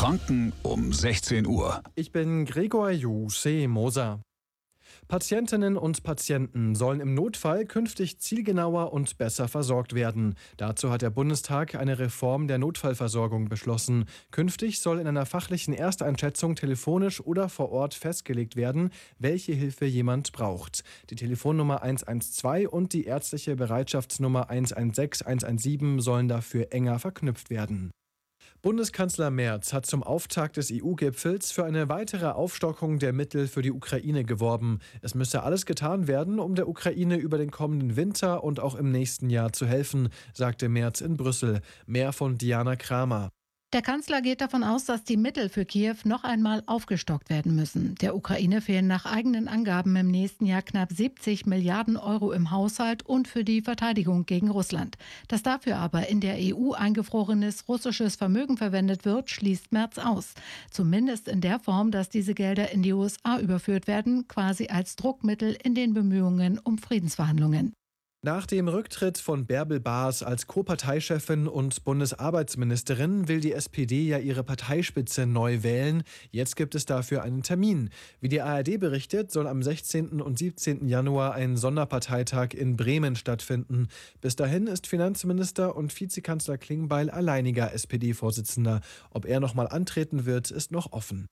Franken um 16 Uhr. Ich bin Gregor Moser. Patientinnen und Patienten sollen im Notfall künftig zielgenauer und besser versorgt werden. Dazu hat der Bundestag eine Reform der Notfallversorgung beschlossen. Künftig soll in einer fachlichen Ersteinschätzung telefonisch oder vor Ort festgelegt werden, welche Hilfe jemand braucht. Die Telefonnummer 112 und die ärztliche Bereitschaftsnummer 116, 117 sollen dafür enger verknüpft werden. Bundeskanzler Merz hat zum Auftakt des EU-Gipfels für eine weitere Aufstockung der Mittel für die Ukraine geworben. Es müsse alles getan werden, um der Ukraine über den kommenden Winter und auch im nächsten Jahr zu helfen, sagte Merz in Brüssel. Mehr von Diana Kramer. Der Kanzler geht davon aus, dass die Mittel für Kiew noch einmal aufgestockt werden müssen. Der Ukraine fehlen nach eigenen Angaben im nächsten Jahr knapp 70 Milliarden Euro im Haushalt und für die Verteidigung gegen Russland. Dass dafür aber in der EU eingefrorenes russisches Vermögen verwendet wird, schließt Merz aus. Zumindest in der Form, dass diese Gelder in die USA überführt werden, quasi als Druckmittel in den Bemühungen um Friedensverhandlungen. Nach dem Rücktritt von Bärbel Baas als Co-Parteichefin und Bundesarbeitsministerin will die SPD ja ihre Parteispitze neu wählen. Jetzt gibt es dafür einen Termin. Wie die ARD berichtet, soll am 16. und 17. Januar ein Sonderparteitag in Bremen stattfinden. Bis dahin ist Finanzminister und Vizekanzler Klingbeil alleiniger SPD-Vorsitzender. Ob er nochmal antreten wird, ist noch offen.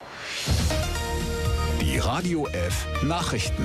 Die Radio F Nachrichten.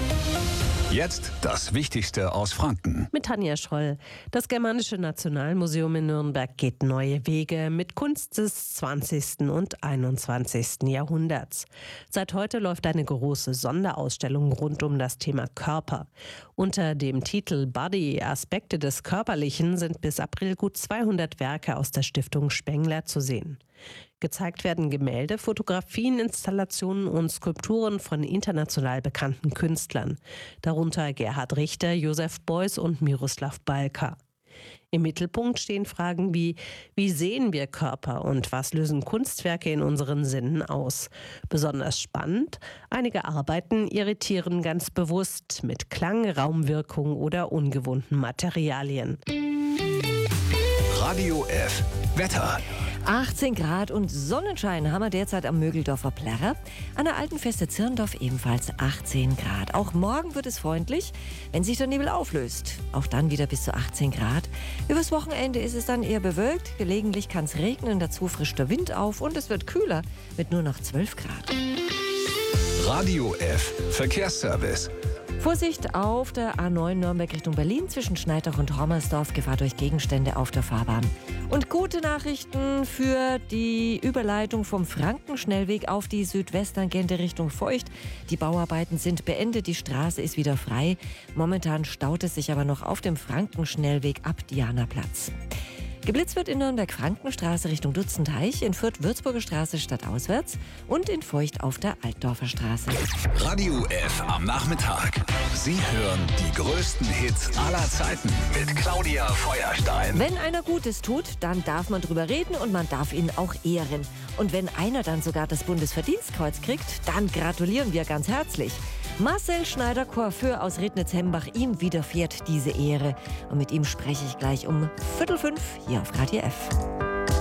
Jetzt das Wichtigste aus Franken. Mit Tanja Schroll. Das Germanische Nationalmuseum in Nürnberg geht neue Wege mit Kunst des 20. und 21. Jahrhunderts. Seit heute läuft eine große Sonderausstellung rund um das Thema Körper. Unter dem Titel Body, Aspekte des Körperlichen sind bis April gut 200 Werke aus der Stiftung Spengler zu sehen. Gezeigt werden Gemälde, Fotografien, Installationen und Skulpturen von international bekannten Künstlern, darunter Gerhard Richter, Josef Beuys und Miroslav Balka. Im Mittelpunkt stehen Fragen wie sehen wir Körper und was lösen Kunstwerke in unseren Sinnen aus? Besonders spannend, einige Arbeiten irritieren ganz bewusst mit Klang, Raumwirkung oder ungewohnten Materialien. Radio F Wetter. 18 Grad und Sonnenschein haben wir derzeit am Mögeldorfer Plärrer. An der Altenfeste Zirndorf ebenfalls 18 Grad. Auch morgen wird es freundlich, wenn sich der Nebel auflöst. Auch dann wieder bis zu 18 Grad. Übers Wochenende ist es dann eher bewölkt. Gelegentlich kann es regnen, dazu frischt der Wind auf und es wird kühler mit nur noch 12 Grad. Radio F Verkehrsservice. Vorsicht auf der A9 Nürnberg Richtung Berlin zwischen Schneidach und Hommersdorf. Gefahr durch Gegenstände auf der Fahrbahn. Und gute Nachrichten für die Überleitung vom Frankenschnellweg auf die Südwesttangente Richtung Feucht. Die Bauarbeiten sind beendet, die Straße ist wieder frei. Momentan staut es sich aber noch auf dem Frankenschnellweg ab Dianaplatz. Geblitzt wird in Nürnberg-Frankenstraße Richtung Dutzenteich, in Fürth Würzburger Straße stadtauswärts und in Feucht auf der Altdorfer Straße. Radio F am Nachmittag. Sie hören die größten Hits aller Zeiten mit Claudia Feuerstein. Wenn einer Gutes tut, dann darf man drüber reden und man darf ihn auch ehren. Und wenn einer dann sogar das Bundesverdienstkreuz kriegt, dann gratulieren wir ganz herzlich. Marcel Schneider-Coiffeur aus Rednitz-Hembach, ihm widerfährt diese Ehre. Und mit ihm spreche ich gleich um 4:45 hier auf Radio F.